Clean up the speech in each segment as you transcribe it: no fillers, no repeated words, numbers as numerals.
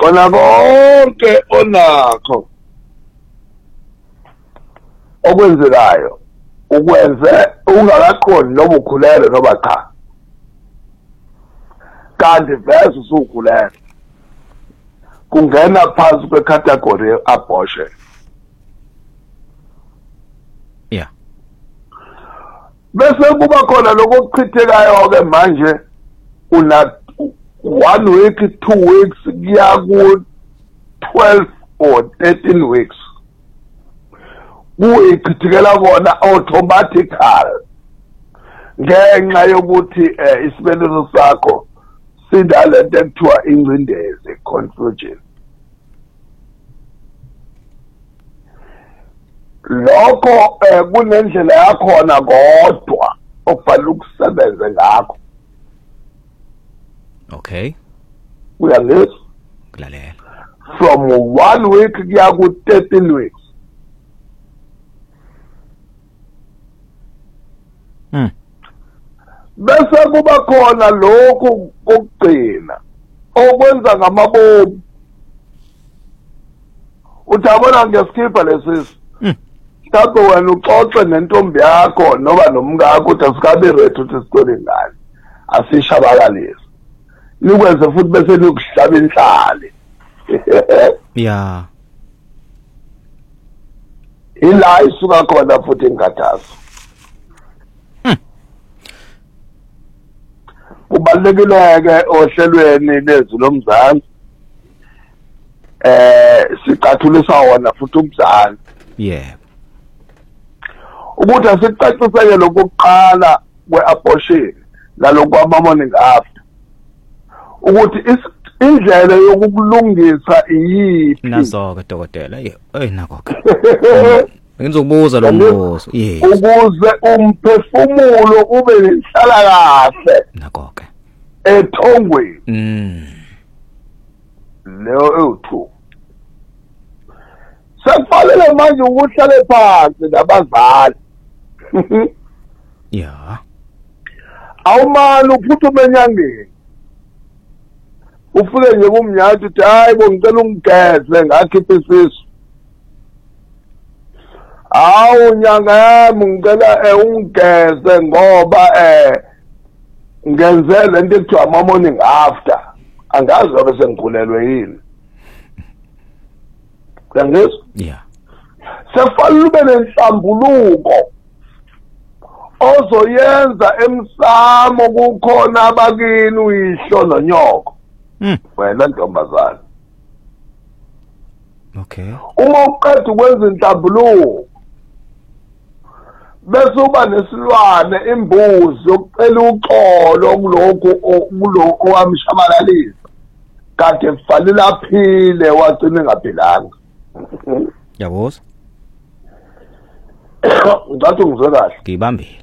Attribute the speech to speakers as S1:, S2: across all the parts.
S1: khona konke onakho okwenzekayo ukwenze ungakaqondi noma ukhulelwe noma cha kanti vese usukhulelwe kungena phansi kwecategory ye-abortion.
S2: Yeah.
S1: Bese kuba khona lokuchithekayo ke manje una 1 week 2 weeks kuya ku 12 or 13 weeks kuyichithekela kona automatical ngenxa yokuthi isibelelo sakho sidalento ekuthiwa ingcindezi confusion. Lokho kunendlela yakhona kodwa okufanele ukusebenze ngakho.
S2: Okay.
S1: Uyangizwa?
S2: Kulalela.
S1: From 1 week kuya ku 13 weeks. Bese kuba khona lokhu kokugcina okwenza ngamabomu. Uthabona ngesikipha lesisi. Mhlawumbe wena uxoxe nentombi yakho noma nomkakho ukuthi asikabe ready ukuthi sicole ngani. Asishabalalise. Nikwenze futhi bese nikuhlaba inhlali.
S2: Yeah.
S1: Ila isuka khona futhi inkathazo. Kubalulekile-ke ohlelweni lezwi lomzansi sicathulisa wona futhi umzansi.
S2: Yeah.
S1: Ukuthi asicacise lokuqala kwe-abortion nalokwa morning after ukuthi indlela yokulungisa iyiphi
S2: nazo-ke dokotela nakho-ke ngizokubuza lo mbuzo. Yes.
S1: Ukuze umphefumulo ube nenhlala kahle
S2: nakho-ke
S1: ethongweni leyo ewu-2 sekufanele manje ukuhlale phansi nabazali.
S2: Yeah.
S1: Awumani uphuthume enyangeni ufike nje kumnyathi uthi hayi bo ngicela ungigeze ngakhipha isisu. Awu nyanga yami ngicela ungigeze ngoba ngenze lento ekuthiwa morning after angazi ngoba sengikhulelwe yini. Uyangizwa?
S2: Yeah.
S1: Sekufanele ube nenhlambuluko ozoyenza emsamo kukhona abakini uyihlo nonyoko. Wena ntombazana.
S2: Okay.
S1: Uma uqeda ukwenza inhlambuluko bese uba nesilwane imbuzi yokucela uxolo kulokho wamshabalalisa kade kufanele aphile wagcina engaphilanga.
S2: Yabuzwa.
S1: Ngathi ngizwe kahle.
S2: Ngibambile.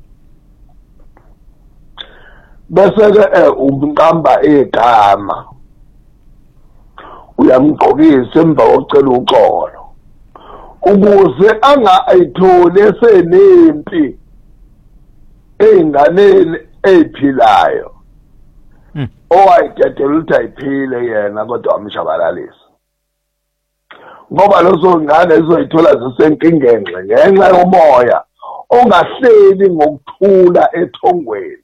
S1: Bese-ke umqamba igama uyamgqokisa emva kokucela uxolo ukuze angayitholi esenempi ey'nganeni ey'philayo owayidedela ukuthi ayiphile yena kodwa wamshabalalisa ngoba lezo ngane zizoyithola zisenkingeni ngenxa yomoya ongahleli ngokuthula ethongweni.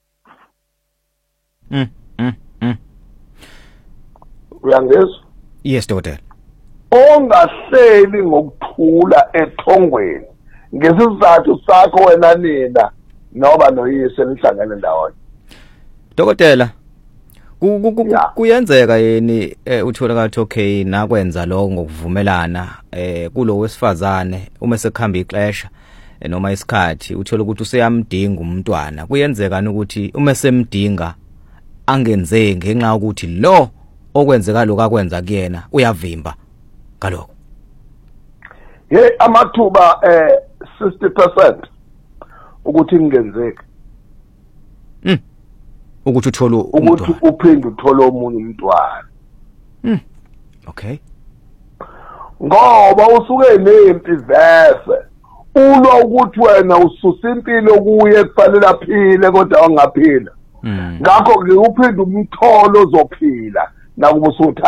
S1: Uyangizwa?
S2: Yes dokotela.
S1: Ongahleli ngokuthula ethongweni ngesizathu sakho wena nina noba noyise nihlangene ndawonye.
S2: Dokotela kuyenzeka yini utholakala okay nakwenza lokho ngokuvumelana kulo wesifazane uma sekuhamba ixesha noma isikhathi uthola ukuthi useyamdinga umntwana kuyenzeka ukuthi uma semdinga angenzeki ngenxa ukuthi lo okwenzeka lokho akwenza kuyena uyavimba ngalokho.
S1: Amathuba 60% ukuthi ingenzeki.
S2: Ukuthi uthole
S1: ukuthi uphinde uthole omunye umntwana.
S2: Okay.
S1: Ngoba usuke nempi vese ulwa ukuthi wena ususa impilo kuye kufanele aphile kodwa angaphila. Ngakho ke uphinde umtholo ozophila nakuba usutha